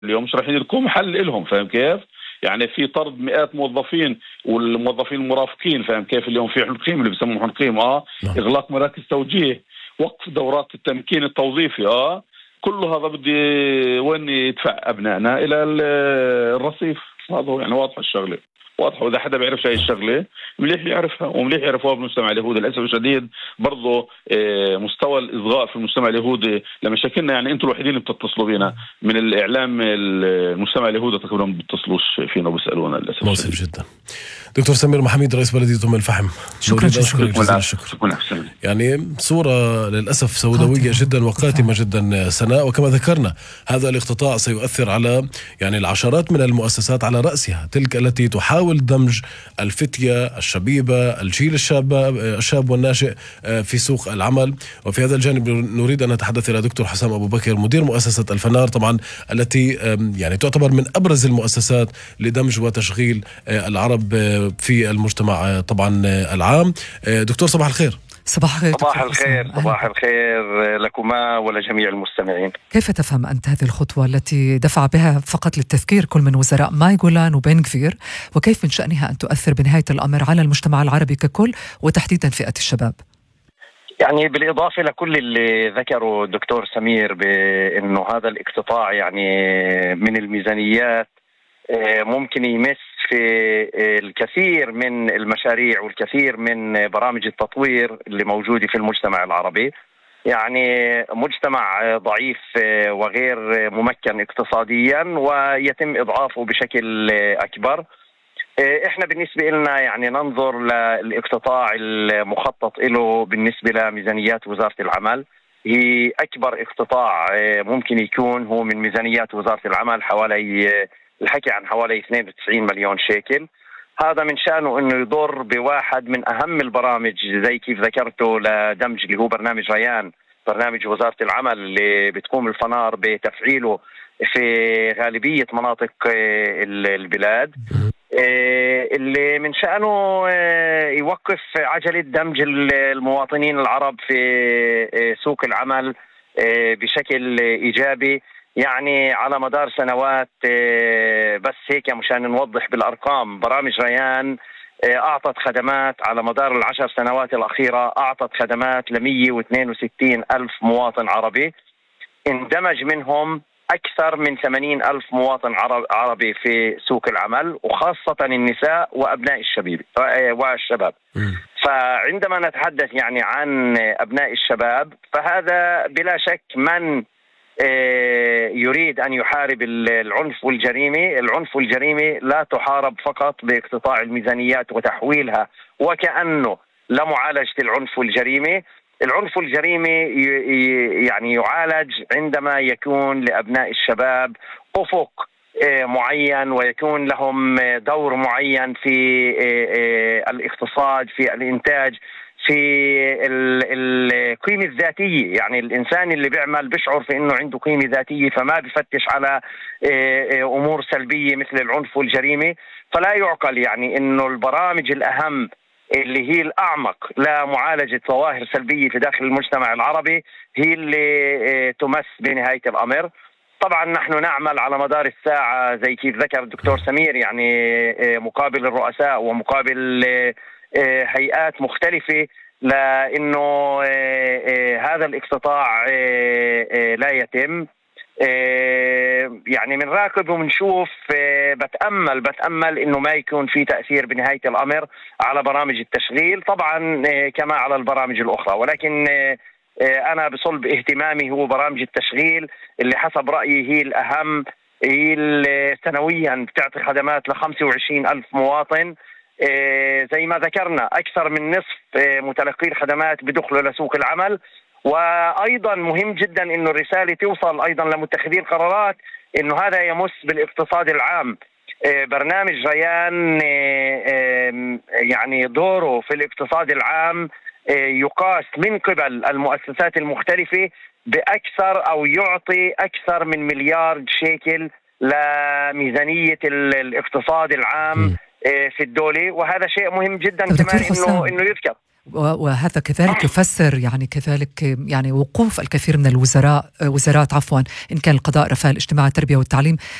اليوم مش راح يكون محل لهم، فاهم كيف؟ يعني في طرد مئات موظفين والموظفين المرافقين، فاهم كيف؟ اليوم في حنقيم اللي بيسموه حنقيم، نعم. اغلاق مراكز توجيه، وقف دورات التمكين التوظيفي، كل هذا بدي وين يدفع ابنائنا الى الرصيف. هذا يعني واضح الشغله، واضحه. واذا حدا بيعرف هاي الشغله مليح يعرفها، ومليح يعرفوها بالمجتمع اليهودي. للاسف الشديد برضه مستوى الاصغاء في المجتمع اليهودي لمشاكلنا، يعني انتم الوحيدين اللي بتتصلوا بينا من الاعلام. المجتمع اليهودي تقريبا ما بيتصلوش فينا وبيسالونا للاسف. مؤسف جدا. دكتور سمير محميد، رئيس بلدية أم الفحم، شكرا جزيلا الشكر. يعني صورة للأسف سوداوية جدا وقاتمة جدا سناء، وكما ذكرنا هذا الاقتطاع سيؤثر على يعني العشرات من المؤسسات، على رأسها تلك التي تحاول دمج الفتية الشبيبة، الجيل الشاب والناشئ في سوق العمل. وفي هذا الجانب نريد أن نتحدث إلى دكتور حسام أبو بكر، مدير مؤسسة الفنار، طبعا التي يعني تعتبر من أبرز المؤسسات لدمج وتشغيل العرب في المجتمع طبعا العام. دكتور صباح الخير. صباح الخير. صباح الخير لكما ولجميع المستمعين. كيف تفهم أنت هذه الخطوة التي دفع بها فقط للتذكير كل من وزراء ماي جولان وبن غفير، وكيف من شأنها أن تؤثر بنهاية الأمر على المجتمع العربي ككل وتحديدا فئة الشباب؟ يعني بالإضافة لكل اللي ذكره الدكتور سمير بأنه هذا الاقتطاع يعني من الميزانيات ممكن يمس في الكثير من المشاريع والكثير من برامج التطوير اللي موجودة في المجتمع العربي. يعني مجتمع ضعيف وغير ممكن اقتصاديا ويتم إضعافه بشكل أكبر. احنا بالنسبة لنا يعني ننظر للاقتطاع المخطط له بالنسبة لميزانيات وزارة العمل. هي أكبر اقتطاع ممكن يكون هو من ميزانيات وزارة العمل، الحكي عن حوالي 92 مليون شيكل. هذا من شأنه أنه يضر بواحد من أهم البرامج زي كيف ذكرته لدمج، اللي هو برنامج ريان، برنامج وزارة العمل اللي بتقوم الفنار بتفعيله في غالبية مناطق البلاد، اللي من شأنه يوقف عجلة دمج المواطنين العرب في سوق العمل بشكل إيجابي. يعني على مدار سنوات، بس هيك مشان نوضح بالأرقام، برامج ريان أعطت خدمات على مدار 10 سنوات الأخيرة، أعطت خدمات 162 ألف مواطن عربي، اندمج منهم أكثر من 80 ألف مواطن عربي في سوق العمل، وخاصة النساء وأبناء والشباب. فعندما نتحدث يعني عن أبناء الشباب، فهذا بلا شك من يريد أن يحارب العنف والجريمة. العنف والجريمة لا تحارب فقط باقتطاع الميزانيات وتحويلها وكأنه لمعالجة العنف والجريمة. العنف والجريمة يعني يعالج عندما يكون لأبناء الشباب أفق معين، ويكون لهم دور معين في الاقتصاد، في الإنتاج، في القيمة الذاتية. يعني الإنسان اللي بيعمل بيشعر في إنه عنده قيمة ذاتية، فما بفتش على أمور سلبية مثل العنف والجريمة. فلا يعقل يعني إنه البرامج الأهم اللي هي الأعمق لمعالجة ظواهر سلبية في داخل المجتمع العربي هي اللي تمس بنهاية الأمر. طبعا نحن نعمل على مدار الساعة زي كيف ذكر الدكتور سمير، يعني مقابل الرؤساء ومقابل هيئات مختلفة، لأنه هذا الاقتطاع لا يتم. يعني بنراقب وبنشوف، بتأمل إنه ما يكون في تأثير بنهاية الأمر على برامج التشغيل، طبعا كما على البرامج الأخرى. ولكن أنا بصلب اهتمامي هو برامج التشغيل اللي حسب رأيي هي الأهم. هي سنويا بتعطي خدمات ل25 ألف مواطن. زي ما ذكرنا أكثر من نصف متلقي الخدمات بدخلوا لسوق العمل. وأيضا مهم جدا إنه الرسالة توصل أيضا لمتخذي القرارات إنه هذا يمس بالاقتصاد العام. برنامج ريان يعني دوره في الاقتصاد العام يقاس من قبل المؤسسات المختلفة بأكثر، أو يعطي أكثر من مليار شيكل لميزانية الاقتصاد العام في الدولة. وهذا شيء مهم جدا كمان إنه يذكر. وهذا كذلك يفسر يعني كذلك يعني وقوف الكثير من وزارات إن كان القضاء، رفاه، الاجتماع، التربية والتعليم